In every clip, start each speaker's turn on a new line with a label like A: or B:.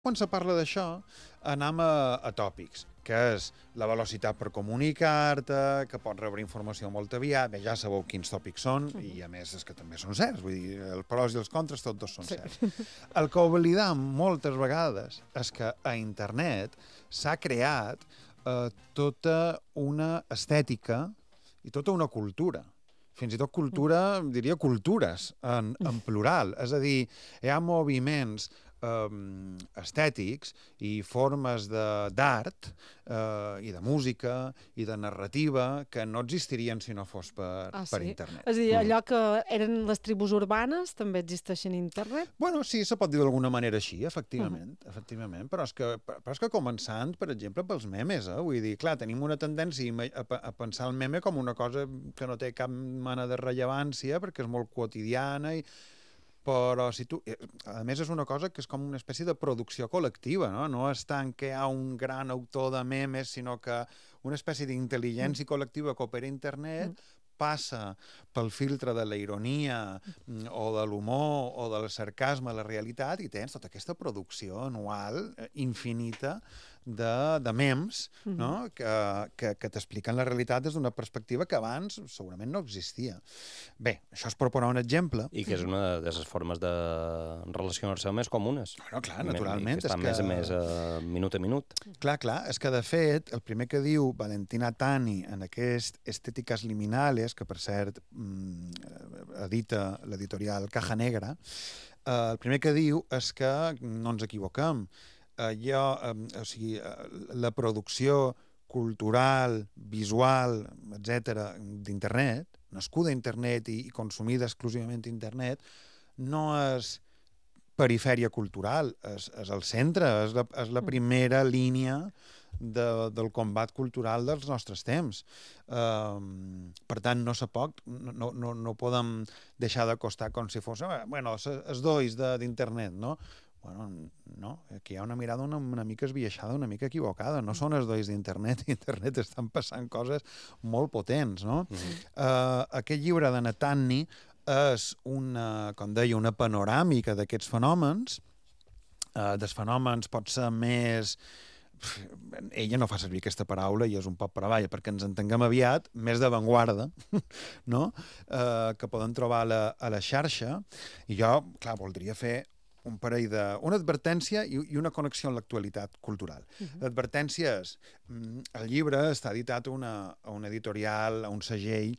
A: Quan se parla d'això, anem a tòpics, que és la velocitat per comunicar-te, que pots rebre informació molt aviat, bé, ja sabeu quins tòpics són, i a més és que també són certs, vull dir, els pros i els contres tots dos són certs. El que oblidam moltes vegades és que a internet s'ha creat tota una estètica i tota una cultura. Fins i tot cultura, diria cultures, en plural. És a dir, hi ha moviments estètics i formes d'art i de música i de narrativa que no existirien si no fos per internet.
B: És a dir, allò que eren les tribus urbanes també existeixen a internet?
A: Bueno, sí, se pot dir d'alguna manera així, efectivament, però és que començant, per exemple, pels memes, vull dir, clar, tenim una tendència a pensar el meme com una cosa que no té cap mena de rellevància perquè és molt quotidiana però si tu... A més, és una cosa que és com una espècie de producció col·lectiva, no? No és tant que hi ha un gran autor de memes, sinó que una espècie d'intel·ligència col·lectiva que opera a internet passa pel filtre de la ironia o de l'humor o del sarcasme a la realitat i tens tota aquesta producció anual infinita de memes, no? que t'expliquen la realitat des d'una perspectiva que abans segurament no existia. Bé, això és per posar un exemple.
C: I que és una de les formes de relacionar-se més comunes.
A: Bueno, clar, naturalment.
C: I que estan més minut a minut.
A: Clar, és que de fet, el primer que diu Valentina Tani en aquest Estètiques liminales, que per cert edita l'editorial Caja Negra, el primer que diu és que no ens equivoquem. O sigui, la producció cultural, visual, etc d'internet, nascuda a internet i consumida exclusivament a internet, no és perifèria cultural, és el centre, és la primera línia del combat cultural dels nostres temps. Per tant, no podem deixar d'acostar com si fos els dois d'internet, no? Bueno, no, aquí hi ha una mirada una mica esbiaixada, una mica equivocada. No són els dois d'internet, a internet estan passant coses molt potents, no? Aquest llibre de Netani és com deia, una panoràmica d'aquests fenòmens. Dels fenòmens pot ser més... Ella no fa servir aquesta paraula i és un poc per avall, perquè ens entenguem aviat, més d'avantguarda, no? Que poden trobar a la xarxa. I jo, clar, voldria fer un parell una advertència i una connexió amb l'actualitat cultural. L'advertència és, el llibre està editat a una editorial, a un segell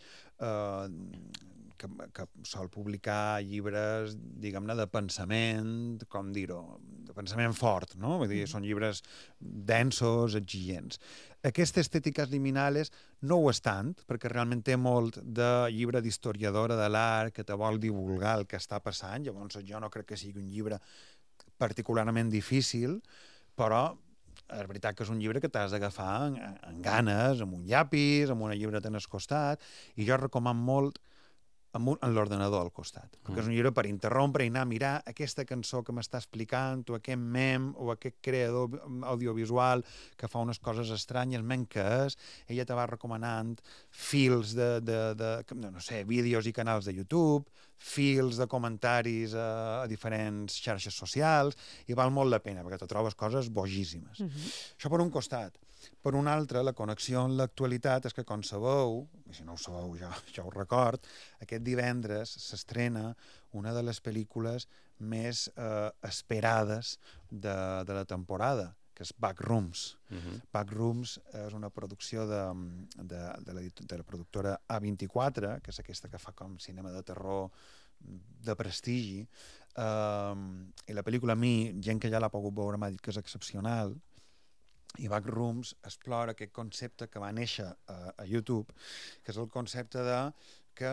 A: que sol publicar llibres, diguem-ne, de pensament, com dir-ho, de pensament fort, no? Vull dir, són llibres densos, exigents. Aquestes Estètiques liminales no ho és tant, perquè realment té molt de llibre d'historiadora de l'art que te vol divulgar el que està passant, llavors jo no crec que sigui un llibre particularment difícil, però és veritat que és un llibre que t'has d'agafar amb ganes, amb un llapis, amb una llibreta en el costat, i jo recomano molt en l'ordenador al costat. Perquè és un llibre per interrompre i anar a mirar aquesta cançó que m'està explicant, o aquest mem, o aquest creador audiovisual que fa unes coses estranyes, què és. Ella te va recomanant fils no sé, vídeos i canals de YouTube, fils de comentaris a diferents xarxes socials, i val molt la pena, perquè te trobes coses bojíssimes. Això per un costat. Per un altre, la connexió amb l'actualitat és que, com sabeu, i si no ho sabeu ja ho record, aquest divendres s'estrena una de les pel·lícules més esperades de la temporada, que és Backrooms. Backrooms és una producció de la productora A24, que és aquesta que fa com cinema de terror de prestigi, i la pel·lícula a mi, gent que ja l'ha pogut veure m'ha dit que és excepcional, i Backrooms explora aquest concepte que va néixer a YouTube, que és el concepte de que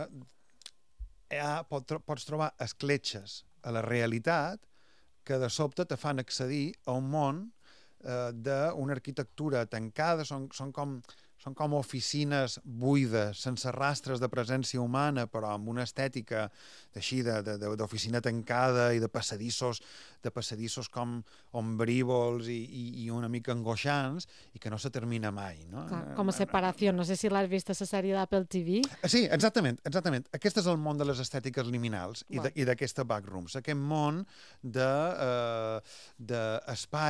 A: pots trobar escletxes a la realitat que de sobte te fan accedir a un món d'una arquitectura tancada, són com són com oficines buides, sense rastres de presència humana, però amb una estètica així d'oficina tancada i de passadissos com ombrívols i una mica angoixants, i que no se termina mai. No?
B: Clar, com a separació. No sé si l'has vist a la sèrie d'Apple TV.
A: Sí, exactament. Aquest és el món de les estètiques liminals i d'aquesta backrooms, aquest món d'espai